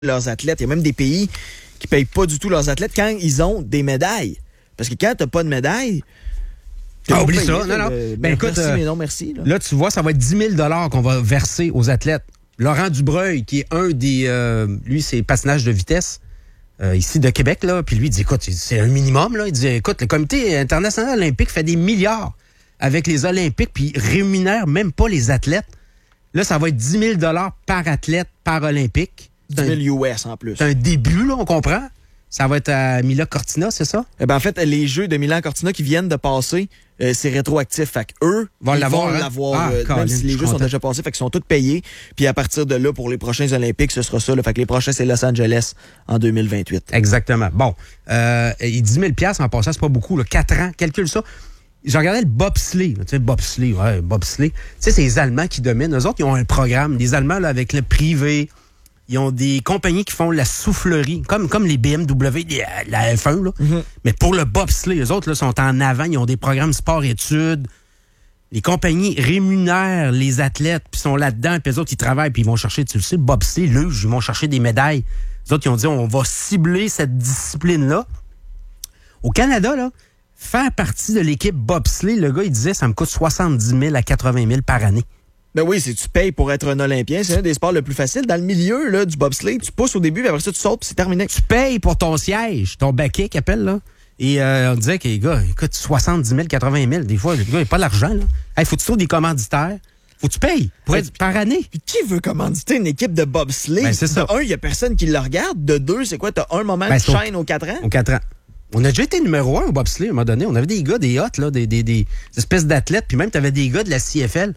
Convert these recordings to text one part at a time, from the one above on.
leurs athlètes. Il y a même des pays qui payent pas du tout leurs athlètes quand ils ont des médailles. Parce que quand t'as pas de médaille, oublie ça. Non. Écoute, merci, mais non, merci. Là, tu vois, ça va être 10 000 qu'on va verser aux athlètes. Laurent Dubreuil, qui est un des... lui, c'est patinage de vitesse, ici de Québec, là. Puis lui, il dit, écoute, c'est un minimum, là. Il dit, écoute, le Comité international olympique fait des milliards avec les Olympiques, puis rémunère même pas les athlètes. Là, ça va être 10 000 par athlète, par Olympique. 10 000 US en plus. C'est un début, là, on comprend. Ça va être à Mila Cortina, c'est ça? Eh ben, en fait, les Jeux de Milan Cortina qui viennent de passer, c'est rétroactif. Fait qu'eux, vont l'avoir. Même si les Jeux sont déjà passés, fait qu'ils sont tous payés. Puis à partir de là, pour les prochains Olympiques, ce sera ça. Là. Fait que les prochains, c'est Los Angeles en 2028. Exactement. Bon. 10 000 en passant, c'est pas beaucoup. Là. 4 ans, calcule ça. J'ai regardé le bobsleigh. Tu sais, bobsleigh. Tu sais, c'est les Allemands qui dominent. Eux autres, ils ont un programme. Les Allemands, là, avec le privé... Ils ont des compagnies qui font la soufflerie, comme les BMW, la F1, là. Mm-hmm. Mais pour le bobsleigh, les autres là, sont en avant, ils ont des programmes sport-études. Les compagnies rémunèrent les athlètes, puis sont là-dedans, puis les autres, ils travaillent, puis ils vont chercher, tu le sais, le bobsleigh, luge, ils vont chercher des médailles. Les autres, ils ont dit, on va cibler cette discipline-là. Au Canada, là, faire partie de l'équipe bobsleigh, le gars, il disait, ça me coûte 70 000 à 80 000 par année. Ben oui, tu payes pour être un Olympien. C'est un des sports le plus facile. Dans le milieu là, du bobsleigh, tu pousses au début, puis après ça, tu sautes, puis c'est terminé. Tu payes pour ton siège, ton baquet qu'il appelle, là. Et on disait que les gars, écoute, 70 000, 80 000, des fois, le gars, il n'y a pas l'argent, là. Hey, faut que tu trouves des commanditaires. Faut que tu payes pour être par année. Puis qui veut commanditer une équipe de bobsleigh? Ben, c'est ça. De un, il n'y a personne qui le regarde. De deux, c'est quoi? T'as un moment de chaîne aux 4 ans? Aux 4 ans. On a déjà été numéro 1 au bobsleigh à un moment donné. On avait des gars, des hottes, là, des espèces d'athlètes, puis même, t'avais des gars de la CFL.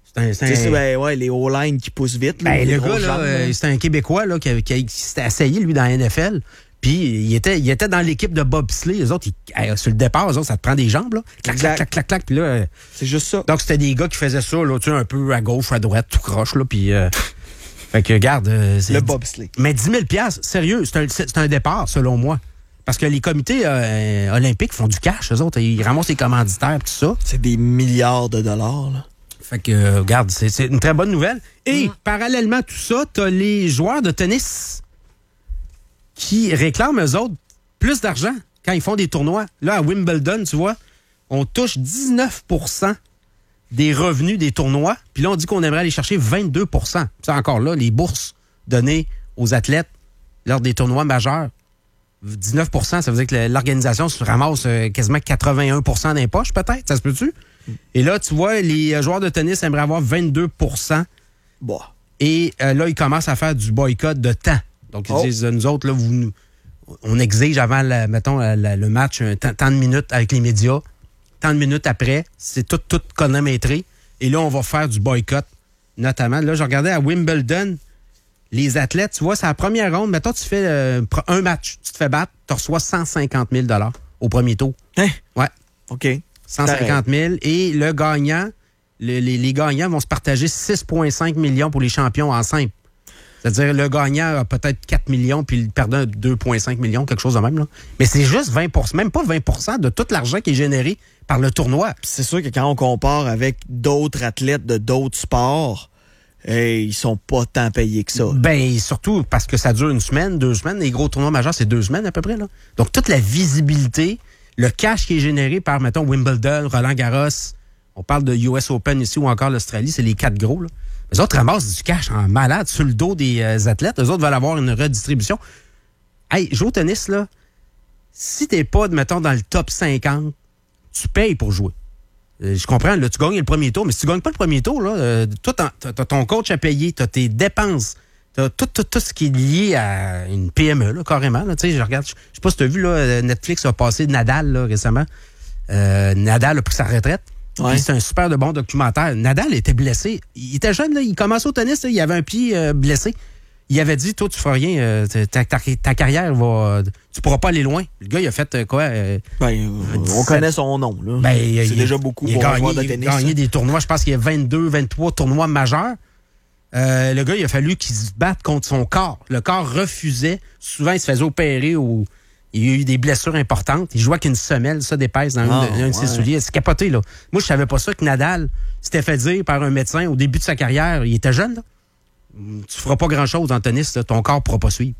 Les O-line qui poussent vite. Là, le gars, là, c'est un Québécois là, qui s'était essayé, lui, dans la NFL. Puis, il était dans l'équipe de bobsleigh. Les autres, sur le départ, eux autres, ça te prend des jambes. Là. Clac. Puis là, c'est juste ça. Donc, c'était des gars qui faisaient ça, là, tu sais, un peu à gauche, à droite, tout croche. Là, puis, fait que, regarde. Le bobsleigh. Mais 10 000 sérieux, c'est un départ, selon moi. Parce que les comités olympiques font du cash, eux autres. Ils ramassent les commanditaires, tout ça. C'est des milliards de dollars, là. Fait que, regarde, c'est une très bonne nouvelle. Et parallèlement à tout ça, t'as les joueurs de tennis qui réclament, eux autres, plus d'argent quand ils font des tournois. Là, à Wimbledon, tu vois, on touche 19 % des revenus des tournois. Puis là, on dit qu'on aimerait aller chercher 22 %. C'est encore là, les bourses données aux athlètes lors des tournois majeurs. 19 % ça veut dire que l'organisation se ramasse quasiment 81 % d'impoches, peut-être. Ça se peut-tu? Et là, tu vois, les joueurs de tennis aimeraient avoir 22 %. Bon. Et là, ils commencent à faire du boycott de temps. Donc, ils disent, nous autres, là, on exige avant, le match, tant de minutes avec les médias. Tant de minutes après. C'est tout chronométré. Et là, on va faire du boycott, notamment. Là, je regardais à Wimbledon, les athlètes, tu vois, c'est la première ronde. Mettons, tu fais un match, tu te fais battre, tu reçois 150 000 au premier tour. Hein? Ouais. OK. 150 000. Et le gagnant, les gagnants vont se partager 6,5 millions pour les champions en simple. C'est-à-dire, le gagnant a peut-être 4 millions, puis le perdant 2,5 millions, quelque chose de même. Là. Mais c'est juste 20 %, même pas 20 % de tout l'argent qui est généré par le tournoi. C'est sûr que quand on compare avec d'autres athlètes de d'autres sports, ils sont pas tant payés que ça. Ben, surtout parce que ça dure 1 semaine, 2 semaines. Les gros tournois majeurs, c'est 2 semaines à peu près. Là. Donc, toute la visibilité, le cash qui est généré par, mettons, Wimbledon, Roland-Garros, on parle de US Open ici ou encore l'Australie, c'est les 4 gros. Là. Les autres ramassent du cash en malade sur le dos des athlètes. Les autres veulent avoir une redistribution. Hey, jouer au tennis, là, si t'es pas, mettons, dans le top 50, tu payes pour jouer. Je comprends, là, tu gagnes le premier tour, mais si tu gagnes pas le premier tour, là, toi, t'as ton coach à payer, t'as tes dépenses, t'as tout ce qui est lié à une PME, là, carrément. Là, je regarde, je sais pas si t'as vu, là, Netflix a passé Nadal là, récemment. Nadal a pris sa retraite. Ouais. C'est un super de bon documentaire. Nadal était blessé. Il était jeune, là, il commençait au tennis, là, il avait un pied blessé. Il avait dit, toi, tu feras rien, ta carrière va... Tu pourras pas aller loin. Le gars, il a fait quoi? On connaît son nom. Là. C'est déjà beaucoup pour un joueur de tennis. Il a gagné des tournois, je pense qu'il y a 22, 23 tournois majeurs. Le gars, il a fallu qu'il se batte contre son corps. Le corps refusait. Souvent, il se faisait opérer ou... Il y a eu des blessures importantes. Il jouait avec une semelle, ça, d'épaisse dans un de ses souliers. C'est capoté, là. Moi, je savais pas ça que Nadal s'était fait dire par un médecin au début de sa carrière. Il était jeune, là. tu feras pas grand-chose en tennis, là, ton corps pourra pas suivre.